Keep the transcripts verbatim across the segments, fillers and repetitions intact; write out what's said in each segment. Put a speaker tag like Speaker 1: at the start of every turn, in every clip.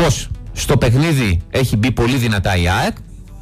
Speaker 1: πως στο παιχνίδι έχει μπει πολύ δυνατά η ΑΕΚ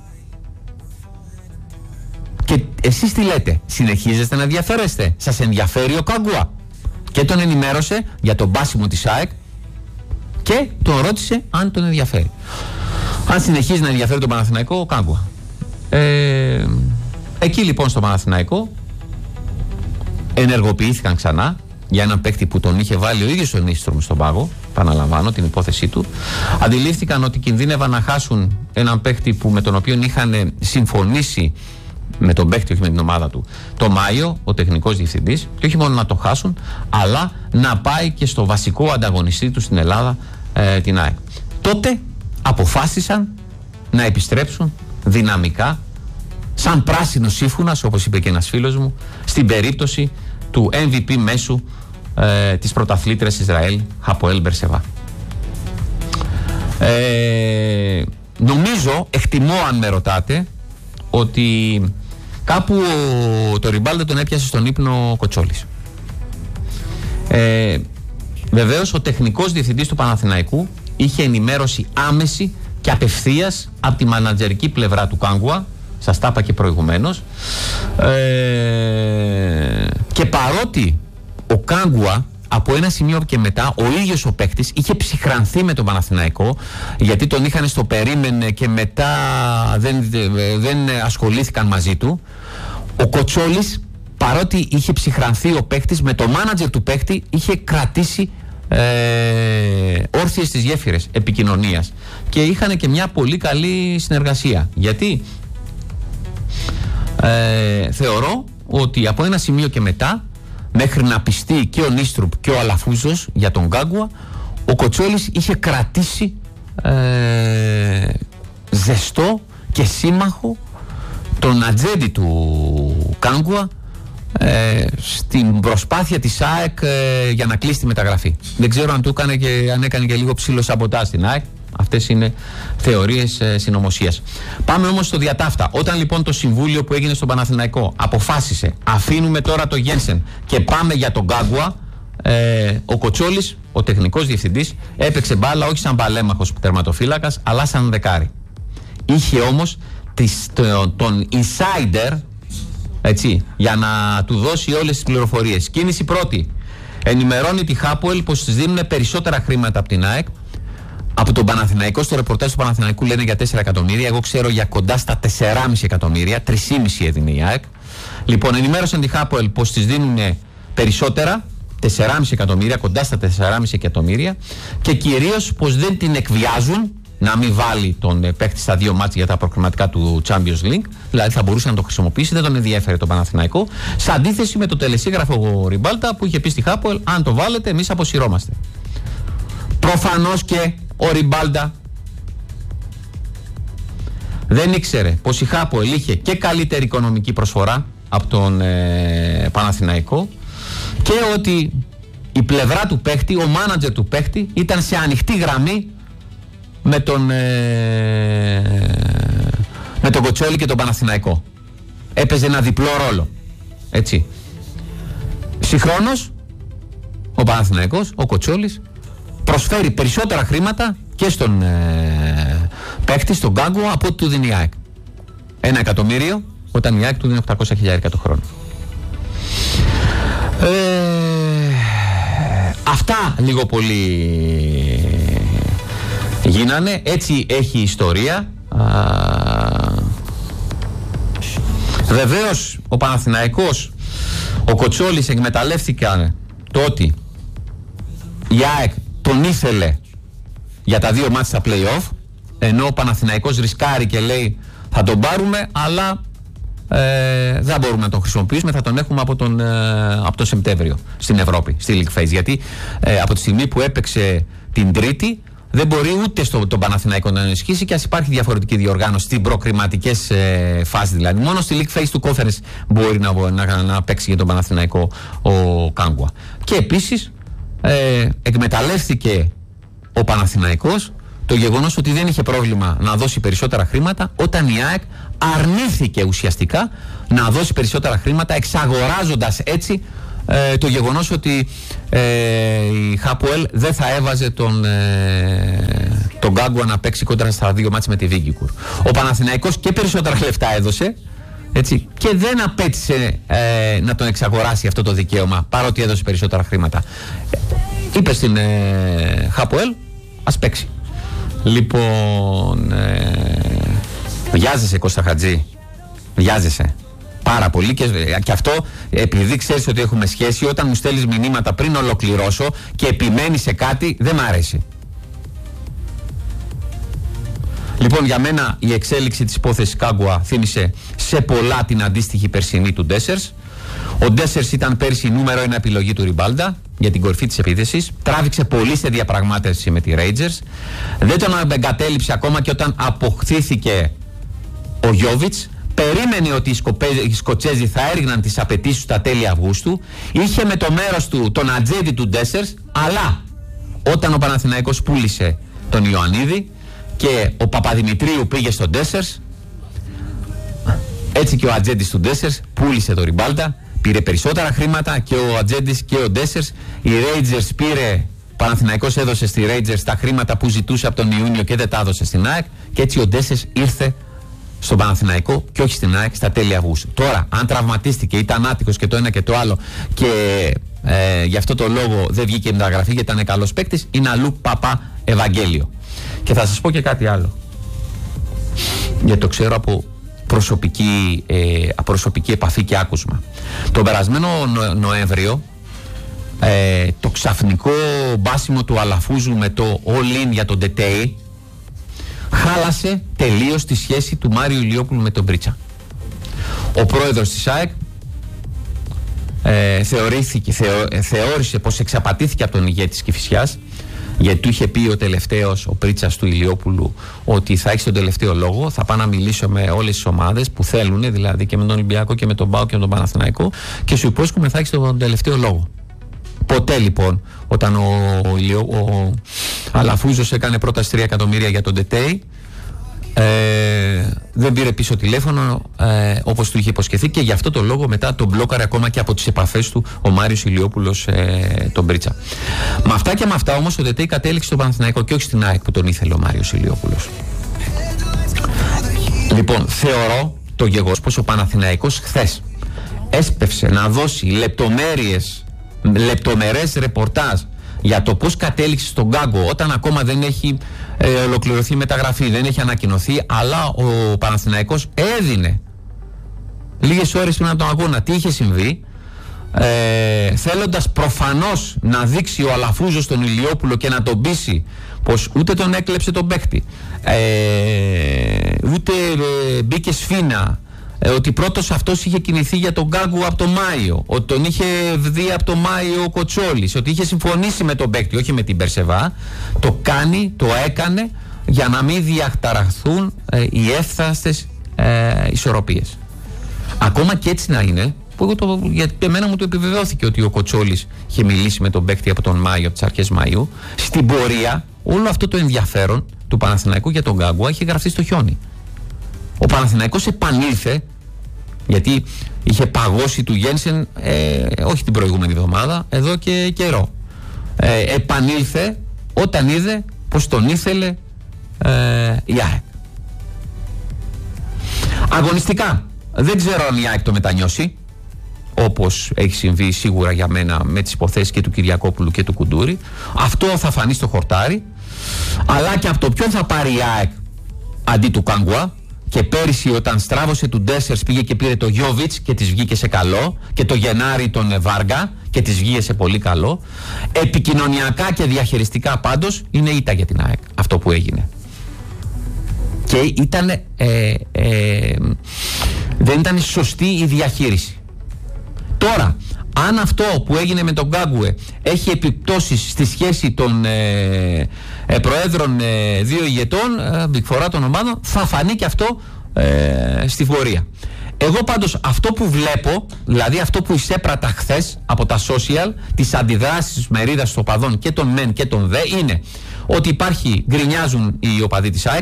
Speaker 1: και εσείς τι λέτε, συνεχίζεστε να ενδιαφέρεστε, σας ενδιαφέρει ο Κάγκουα? Και τον ενημέρωσε για τον μπάσιμο της ΑΕΚ και τον ρώτησε αν τον ενδιαφέρει. Αν συνεχίζει να ενδιαφέρει τον Παναθηναϊκό, ο Κάγκουα. Ε, εκεί λοιπόν στο Παναθηναϊκό ενεργοποιήθηκαν ξανά για έναν παίκτη που τον είχε βάλει ο ίδιος ο Νίστρομ στον πάγο. Επαναλαμβάνω την υπόθεσή του. Αντιλήφθηκαν ότι κινδύνευαν να χάσουν έναν παίκτη που, με τον οποίο είχαν συμφωνήσει, με τον παίκτη, όχι με την ομάδα του, το Μάιο, ο τεχνικός διευθυντής, και όχι μόνο να το χάσουν, αλλά να πάει και στο βασικό ανταγωνιστή του στην Ελλάδα, ε, την ΑΕΚ. Τότε αποφάσισαν να επιστρέψουν δυναμικά, σαν πράσινο σύμφωνας, όπως είπε και ένας φίλος μου, στην περίπτωση του εμ βι πι μέσου ε, της πρωταθλήτριας Ισραήλ, Χαποέλ Μπερσεβά. Ε, νομίζω, εκτιμώ αν με ρωτάτε, ότι κάπου το Ριμπάλτα τον έπιασε στον ύπνο ο Κοτσόλης. Ε, βεβαίως ο τεχνικός διευθυντής του Παναθηναϊκού είχε ενημέρωση άμεση και απευθείας από τη μανατζερική πλευρά του Κάγκουα, σας τα είπα και προηγουμένως, ε, και παρότι ο Κάγκουα από ένα σημείο και μετά ο ίδιος ο παίκτης είχε ψυχρανθεί με τον Παναθηναϊκό, γιατί τον είχαν στο περίμενε και μετά δεν, δεν ασχολήθηκαν μαζί του, ο Κοτσόλης, παρότι είχε ψυχρανθεί ο παίκτης, με το μάνατζερ του παίκτη είχε κρατήσει ε, όρθιες τις γέφυρες επικοινωνίας και είχαν και μια πολύ καλή συνεργασία. Γιατί ε, θεωρώ ότι από ένα σημείο και μετά, μέχρι να πιστεί και ο Νίστρουπ και ο Αλαφούζος για τον Κάγκουα, ο Κοτσόλης είχε κρατήσει ε, ζεστό και σύμμαχο τον ατζέντη του Κάγκουα ε, στην προσπάθεια της ΑΕΚ ε, για να κλείσει τη μεταγραφή. Δεν ξέρω αν, του έκανε και, αν έκανε και λίγο ψήλο σαμποτάζ στην ΑΕΚ. Αυτές είναι θεωρίες ε, συνωμοσίας. Πάμε όμως στο διατάφτα. Όταν λοιπόν το συμβούλιο που έγινε στον Παναθηναϊκό αποφάσισε, αφήνουμε τώρα το Γένσεν και πάμε για τον Κάγκουα, ε, ο Κοτσόλης, ο τεχνικός διευθυντής, έπαιξε μπάλα όχι σαν παλέμαχος τερματοφύλακας, αλλά σαν δεκάρι. Είχε όμως τις, το, τον insider, έτσι, για να του δώσει όλες τις πληροφορίες. Κίνηση πρώτη. Ενημερώνει τη Χάποελ πως της δίνουν περισσότερα χρήματα από την ΑΕΚ. Από τον Παναθηναϊκό, στο ρεπορτάζ του Παναθηναϊκού λένε για τέσσερα εκατομμύρια. Εγώ ξέρω για κοντά στα τέσσερα κόμμα πέντε εκατομμύρια. τρία κόμμα πέντε έδινε η ΑΕΚ. Λοιπόν, ενημέρωσαν τη Χάποελ πως της δίνουν περισσότερα, τέσσερα κόμμα πέντε εκατομμύρια, κοντά στα τέσσερα κόμμα πέντε εκατομμύρια, και κυρίως πως δεν την εκβιάζουν να μην βάλει τον παίκτη στα δύο μάτς για τα προκριματικά του Champions League. Δηλαδή θα μπορούσε να το χρησιμοποιήσει, δεν τον ενδιέφερε το Παναθηναϊκό. Σε αντίθεση με το τελεσίγραφο Ριμπάλτα που είχε πει στη Χάποελ: αν το βάλετε, εμείς αποσυρώμαστε. Προφανώς και ο Ριμπάλτα δεν ήξερε πως η Χάποελ είχε και καλύτερη οικονομική προσφορά από τον ε, Παναθηναϊκό και ότι η πλευρά του παίχτη, ο μάνατζερ του παίχτη, ήταν σε ανοιχτή γραμμή με τον ε, με τον Κοτσόλη και τον Παναθηναϊκό. Έπαιζε ένα διπλό ρόλο, έτσι. Συγχρόνως ο Παναθηναϊκός, ο Κοτσόλης, προσφέρει περισσότερα χρήματα και στον ε, παίκτη, στον Κάγκουα, από ό,τι του δίνει η ΑΕΚ. Ένα εκατομμύριο, όταν η ΑΕΚ του δίνει οκτακόσια χιλιάρικα το χρόνο. Ε, αυτά λίγο πολύ γίνανε. Έτσι έχει η ιστορία. Α, βεβαίως ο Παναθηναϊκός, ο Κοτσόλης εκμεταλλεύτηκαν το ότι η ΑΕΚ τον ήθελε για τα δύο μάτς στα play-off, ενώ ο Παναθηναϊκός ρισκάρει και λέει θα τον πάρουμε, αλλά ε, δεν μπορούμε να τον χρησιμοποιήσουμε, θα τον έχουμε από τον, ε, από τον Σεπτέμβριο στην Ευρώπη, στη League Phase, γιατί ε, από τη στιγμή που έπαιξε την Τρίτη δεν μπορεί ούτε στο, τον Παναθηναϊκό να ενισχύσει, και ας υπάρχει διαφορετική διοργάνωση στις προκριματικές ε, φάσεις, δηλαδή μόνο στη League Phase του Conference μπορεί να, να, να παίξει για τον Παναθηναϊκό ο Κάγκουα. Και επίσης Ε, εκμεταλλεύτηκε ο Παναθηναϊκός το γεγονός ότι δεν είχε πρόβλημα να δώσει περισσότερα χρήματα, όταν η ΑΕΚ αρνήθηκε ουσιαστικά να δώσει περισσότερα χρήματα, εξαγοράζοντας έτσι ε, το γεγονός ότι ε, η Χάποελ δεν θα έβαζε τον, ε, τον Γκάγκουα να παίξει κόντρα στα δύο μάτς με τη Βίγκικουρ. Ο Παναθηναϊκός και περισσότερα λεφτά έδωσε, έτσι, και δεν απέτησε ε, να τον εξαγοράσει αυτό το δικαίωμα, παρότι έδωσε περισσότερα χρήματα. Είπε στην ε, Χαποέλ, ας παίξει. Λοιπόν, ε, βιάζεσαι Κώστα Χατζή, βιάζεσαι πάρα πολύ, και, και αυτό επειδή ξέρεις ότι έχουμε σχέση, όταν μου στέλνεις μηνύματα πριν ολοκληρώσω και επιμένεις σε κάτι, δεν μ' αρέσει. Λοιπόν, για μένα η εξέλιξη της υπόθεσης Γκάγκουα θύμισε σε πολλά την αντίστοιχη περσινή του Ντέσσερς. Ο Ντέσσερς ήταν πέρσι η νούμερο ένα επιλογή του Ριμπάλντα για την κορυφή της επίθεσης. Τράβηξε πολύ σε διαπραγμάτευση με τη Rangers. Δεν τον εγκατέλειψε ακόμα και όταν αποκτήθηκε ο Γιόβιτς. Περίμενε ότι οι Σκοτσέζοι θα έριχναν τις απαιτήσεις στα τέλη Αυγούστου. Είχε με το μέρος του τον ατζέντη του Ντέσσερς, αλλά όταν ο Παναθηναϊκός πούλησε τον Ιωαννίδη και ο Παπαδημητρίου πήγε στον Ντέσσερς, έτσι και ο ατζέντης του Ντέσσερς πούλησε το Ριμπάλντα, πήρε περισσότερα χρήματα και ο ατζέντης και ο Ντέσσερς. Η Rangers πήρε, ο Παναθηναϊκός έδωσε στη Rangers τα χρήματα που ζητούσε από τον Ιούνιο και δεν τα έδωσε στην ΑΕΚ, και έτσι ο Ντέσσερς ήρθε στον Παναθηναϊκό και όχι στην ΑΕΚ στα τέλη Αυγούστου. Τώρα, αν τραυματίστηκε, ήταν άτυχος και το ένα και το άλλο και ε, γι' αυτό το λόγο δεν βγήκε η μεταγραφή γιατί ήταν καλός παίκτης, είναι αλλού Παπα Ευαγγέλιο. Και θα σας πω και κάτι άλλο, γιατί το ξέρω από προσωπική, ε, προσωπική επαφή και άκουσμα. Τον περασμένο Νο, Νοέμβριο ε, το ξαφνικό μπάσιμο του Αλαφούζου με το all-in για τον Ντετέι χάλασε τελείως τη σχέση του Μάριου Ηλιόπουλου με τον Μπρίτσα. Ο πρόεδρος της ΑΕΚ ε, θεωρήθηκε, θεω, ε, θεώρησε πως εξαπατήθηκε από τον ηγέτη της Κηφισιάς, γιατί του είχε πει ο τελευταίος, ο Πρίτσας του Ηλιόπουλου, ότι θα έχει τον τελευταίο λόγο, θα πάω να μιλήσω με όλες τις ομάδες που θέλουν, δηλαδή και με τον Ολυμπιακό και με τον ΠΑΟΚ και με τον Παναθηναϊκό, και σου υπόσχομαι θα έχει τον τελευταίο λόγο. Ποτέ λοιπόν, όταν ο, ο, ο Αλαφούζος έκανε πρόταση τρία εκατομμύρια για τον Ντετέι, ε, δεν πήρε πίσω τηλέφωνο ε, όπως του είχε υποσχεθεί, και γι' αυτό το λόγο μετά τον μπλόκαρε ακόμα και από τις επαφές του ο Μάριος Ηλιόπουλος ε, τον Μπρίτσα. Με αυτά και με αυτά όμως ο Ντετέι κατέληξε στο Παναθηναϊκό και όχι στην ΑΕΚ που τον ήθελε ο Μάριος Ηλιόπουλος. Λοιπόν, θεωρώ το γεγονός πως ο Παναθηναϊκός χθες έσπευσε να δώσει λεπτομέρειες, λεπτομερές ρεπορτάζ για το πώς κατέληξε στον Γκάγκο όταν ακόμα δεν έχει ε, ολοκληρωθεί η μεταγραφή, δεν έχει ανακοινωθεί, αλλά ο Παναθηναϊκός έδινε λίγες ώρες πριν από τον αγώνα τι είχε συμβεί, ε, θέλοντας προφανώς να δείξει ο Αλαφούζος τον Ηλιόπουλο και να τον πείσει πως ούτε τον έκλεψε τον παίκτη, ε, ούτε ε, μπήκε σφήνα, Ε, ότι πρώτος αυτός είχε κινηθεί για τον Γκάγκου από τον Μάιο, ότι τον είχε δει από τον Μάιο ο Κοτσόλης, ότι είχε συμφωνήσει με τον παίκτη, όχι με την Περσεβά. Το κάνει, το έκανε για να μην διαχταραχθούν ε, οι εύθραστες ε, ισορροπίες. Ακόμα και έτσι να είναι, που εγώ το, γιατί εμένα μου το επιβεβαιώθηκε ότι ο Κοτσόλης είχε μιλήσει με τον παίκτη από τον Μάιο, από τις αρχές Μαΐου. Στην πορεία όλο αυτό το ενδιαφέρον του Παναθηναϊκού για τον Γκάγκου είχε γραφτεί στο χιόνι. Ο Παναθηναϊκός επανήλθε, γιατί είχε παγώσει του Γένσεν, ε, όχι την προηγούμενη εβδομάδα, εδώ και καιρό. Ε, επανήλθε όταν είδε πως τον ήθελε ε, η ΑΕΚ. Αγωνιστικά, δεν ξέρω αν η ΑΕΚ το μετανιώσει, όπως έχει συμβεί σίγουρα για μένα με τις υποθέσεις και του Κυριακόπουλου και του Κουντούρη. Αυτό θα φανεί στο χορτάρι, αλλά και από το ποιον θα πάρει η ΑΕΚ αντί του Γκάγκουα. Και πέρυσι όταν στράβωσε του Ντέσσερς πήγε και πήρε το Γιόβιτς και της βγήκε σε καλό, και το Γενάρη τον Βάργα και της βγήκε σε πολύ καλό. Επικοινωνιακά και διαχειριστικά πάντως είναι ήττα για την ΑΕΚ αυτό που έγινε. Και ήταν, ε, ε, δεν ήταν σωστή η διαχείριση. Τώρα, αν αυτό που έγινε με τον Γκάγκουε έχει επιπτώσεις στη σχέση των ε, ε, προέδρων ε, δύο ηγετών, ε, μπικφορά των ομάδων, θα φανεί και αυτό ε, στη πορεία. Εγώ πάντως αυτό που βλέπω, δηλαδή αυτό που εισέπρατα χθες από τα social, τις αντιδράσεις της μερίδας των οπαδών και των μεν και των δε, είναι ότι υπάρχει, γκρινιάζουν οι οπαδοί της ΑΕΚ,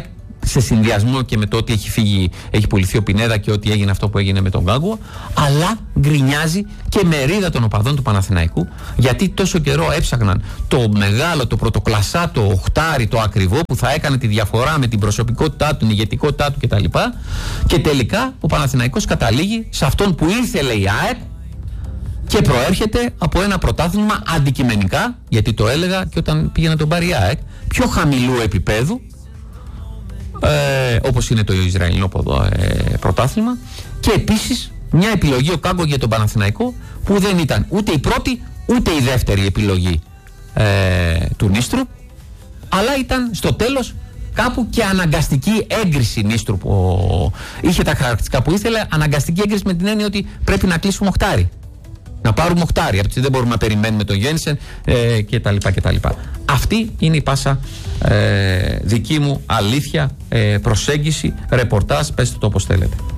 Speaker 1: σε συνδυασμό και με το ότι έχει φύγει, έχει πουληθεί ο Πινέδα και ότι έγινε αυτό που έγινε με τον Γκάγκουα, αλλά γκρινιάζει και μερίδα των οπαδών του Παναθηναϊκού, γιατί τόσο καιρό έψαχναν το μεγάλο, το πρωτοκλασσά, το οχτάρι, το ακριβό που θα έκανε τη διαφορά με την προσωπικότητά του, την ηγετικότητά του κτλ. Και τελικά ο Παναθηναϊκός καταλήγει σε αυτόν που ήθελε η ΑΕΚ και προέρχεται από ένα πρωτάθλημα αντικειμενικά, γιατί το έλεγα και όταν πήγε να τον πάρει η ΑΕΚ, πιο χαμηλού επίπεδου, ε, όπως είναι το Ισραηλινό ε, πρωτάθλημα, και επίσης μια επιλογή ο Κάγκο για τον Παναθηναϊκό που δεν ήταν ούτε η πρώτη ούτε η δεύτερη επιλογή ε, του Νίστρου, αλλά ήταν στο τέλος κάπου και αναγκαστική έγκριση Νίστρου που είχε τα χαρακτηριστικά που ήθελε, αναγκαστική έγκριση με την έννοια ότι πρέπει να κλείσουμε οχτάρι. Να πάρουμε οχτάρι, γιατί δεν μπορούμε να περιμένουμε τον Γένσεν ε, κτλ, κτλ. Αυτή είναι η πάσα ε, δική μου αλήθεια, ε, προσέγγιση, ρεπορτάζ, πέστε το όπως θέλετε.